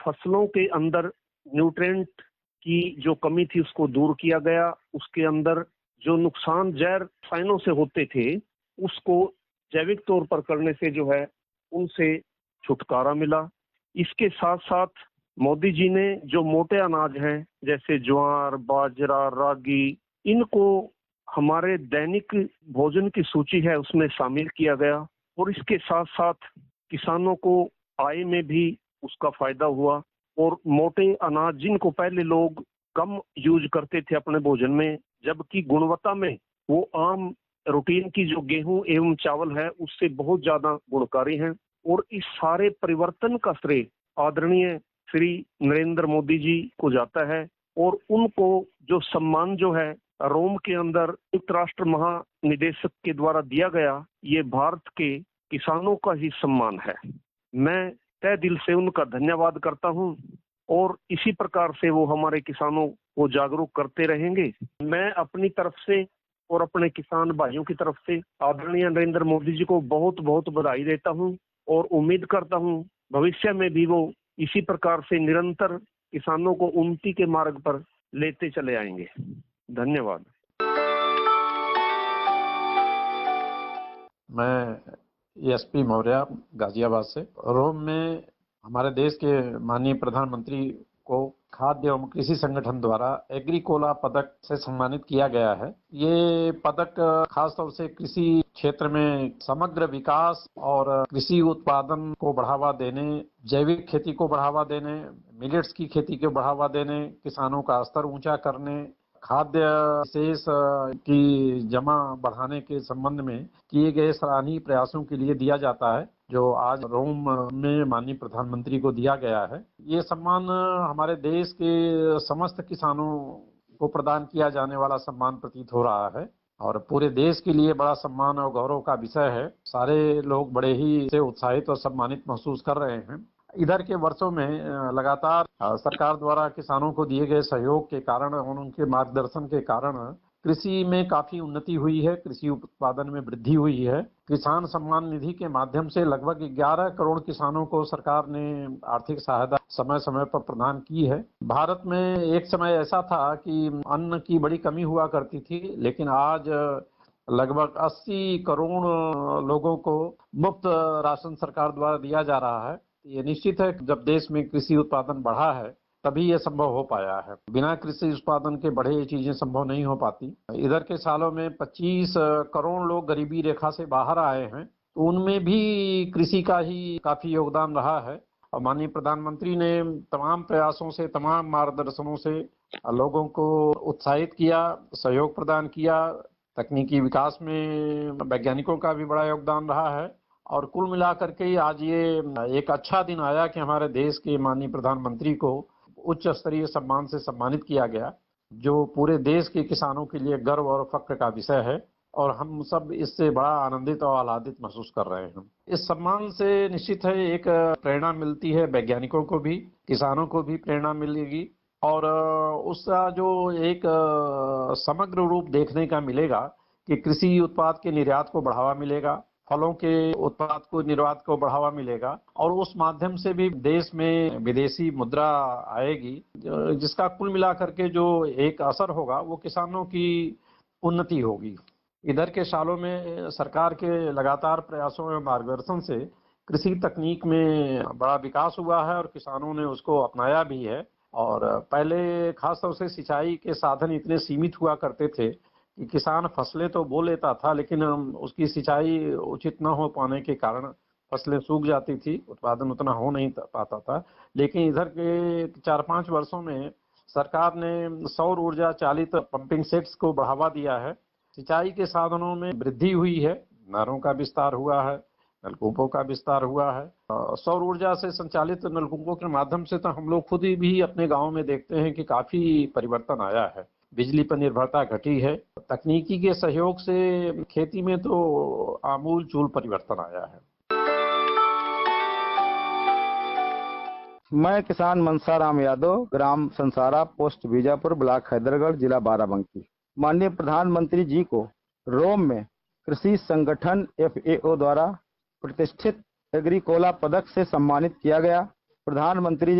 फसलों के अंदर न्यूट्रिएंट की जो कमी थी उसको दूर किया गया। उसके अंदर जो नुकसान जैव रसायनों से होते थे उसको जैविक तौर पर करने से जो है उनसे छुटकारा मिला। इसके साथ साथ मोदी जी ने जो मोटे अनाज हैं जैसे ज्वार, बाजरा, रागी, इनको हमारे दैनिक भोजन की सूची है उसमें शामिल किया गया और इसके साथ साथ किसानों को आय में भी उसका फायदा हुआ। और मोटे अनाज जिनको पहले लोग कम यूज करते थे अपने भोजन में, जबकि गुणवत्ता में वो आम रूटीन की जो गेहूं एवं चावल है उससे बहुत ज्यादा गुणकारी हैं। और इस सारे परिवर्तन का श्रेय आदरणीय श्री नरेंद्र मोदी जी को जाता है और उनको जो सम्मान जो है रोम के अंदर संयुक्त राष्ट्र महानिदेशक के द्वारा दिया गया, ये भारत के किसानों का ही सम्मान है। मैं तहे दिल से उनका धन्यवाद करता हूं और इसी प्रकार से वो हमारे किसानों को जागरूक करते रहेंगे। मैं अपनी तरफ से और अपने किसान भाइयों की तरफ से आदरणीय नरेंद्र मोदी जी को बहुत बहुत बधाई देता हूं और उम्मीद करता हूं भविष्य में भी वो इसी प्रकार से निरंतर किसानों को उन्नति के मार्ग पर लेते चले आएंगे। धन्यवाद। मैं एसपी मौर्य गाजियाबाद से। रोम में हमारे देश के माननीय प्रधानमंत्री को खाद्य एवं कृषि संगठन द्वारा एग्रीकोला पदक से सम्मानित किया गया है। ये पदक खासतौर से कृषि क्षेत्र में समग्र विकास और कृषि उत्पादन को बढ़ावा देने, जैविक खेती को बढ़ावा देने, मिलेट्स की खेती को बढ़ावा देने, किसानों का स्तर ऊंचा करने, खाद्य शेष की जमा बढ़ाने के संबंध में किए गए सराहनीय प्रयासों के लिए दिया जाता है, जो आज रोम में माननीय प्रधानमंत्री को दिया गया है। ये सम्मान हमारे देश के समस्त किसानों को प्रदान किया जाने वाला सम्मान प्रतीत हो रहा है और पूरे देश के लिए बड़ा सम्मान और गौरव का विषय है। सारे लोग बड़े ही से उत्साहित और सम्मानित महसूस कर रहे हैं। इधर के वर्षों में लगातार सरकार द्वारा किसानों को दिए गए सहयोग के कारण और उनके मार्गदर्शन के कारण कृषि में काफी उन्नति हुई है, कृषि उत्पादन में वृद्धि हुई है। किसान सम्मान निधि के माध्यम से लगभग 11 करोड़ किसानों को सरकार ने आर्थिक सहायता समय समय पर प्रदान की है। भारत में एक समय ऐसा था कि अन्न की बड़ी कमी हुआ करती थी, लेकिन आज लगभग 80 करोड़ लोगों को मुफ्त राशन सरकार द्वारा दिया जा रहा है। ये निश्चित है कि जब देश में कृषि उत्पादन बढ़ा है तभी ये संभव हो पाया है। बिना कृषि उत्पादन के बढ़े ये चीजें संभव नहीं हो पाती। इधर के सालों में 25 करोड़ लोग गरीबी रेखा से बाहर आए हैं, तो उनमें भी कृषि का ही काफी योगदान रहा है। और माननीय प्रधानमंत्री ने तमाम प्रयासों से, तमाम मार्गदर्शनों से लोगों को उत्साहित किया, सहयोग प्रदान किया। तकनीकी विकास में वैज्ञानिकों का भी बड़ा योगदान रहा है और कुल मिलाकर के आज ये एक अच्छा दिन आया कि हमारे देश के माननीय प्रधानमंत्री को उच्च स्तरीय सम्मान से सम्मानित किया गया, जो पूरे देश के किसानों के लिए गर्व और फक्र का विषय है और हम सब इससे बड़ा आनंदित और आह्लादित महसूस कर रहे हैं। इस सम्मान से निश्चित है एक प्रेरणा मिलती है, वैज्ञानिकों को भी, किसानों को भी प्रेरणा मिलेगी और उसका जो एक समग्र रूप देखने का मिलेगा कि कृषि उत्पाद के निर्यात को बढ़ावा मिलेगा, फलों के उत्पाद को निर्यात को बढ़ावा मिलेगा और उस माध्यम से भी देश में विदेशी मुद्रा आएगी, जिसका कुल मिलाकर के जो एक असर होगा वो किसानों की उन्नति होगी। इधर के सालों में सरकार के लगातार प्रयासों एवं मार्गदर्शन से कृषि तकनीक में बड़ा विकास हुआ है और किसानों ने उसको अपनाया भी है। और पहले खासतौर से सिंचाई के साधन इतने सीमित हुआ करते थे कि किसान फसलें तो बो लेता था, लेकिन उसकी सिंचाई उचित न हो पाने के कारण फसलें सूख जाती थी, उत्पादन उतना हो नहीं पाता था। लेकिन इधर के 4-5 वर्षों में सरकार ने सौर ऊर्जा चालित पंपिंग सेट्स को बढ़ावा दिया है, सिंचाई के साधनों में वृद्धि हुई है, नहरों का विस्तार हुआ है, नलकूपों का विस्तार हुआ है। सौर ऊर्जा से संचालित नलकूपों के माध्यम से तो हम लोग खुद ही भी अपने गाँव में देखते हैं कि काफी परिवर्तन आया है, बिजली पर निर्भरता घटी है। तकनीकी के सहयोग से खेती में तो आमूल चूल परिवर्तन आया है। मैं किसान मनसाराम यादव, ग्राम संसारा, पोस्ट बीजापुर, ब्लॉक हैदरगढ़, जिला बाराबंकी। माननीय प्रधानमंत्री जी को रोम में कृषि संगठन FAO द्वारा प्रतिष्ठित एग्रीकोला पदक से सम्मानित किया गया। प्रधानमंत्री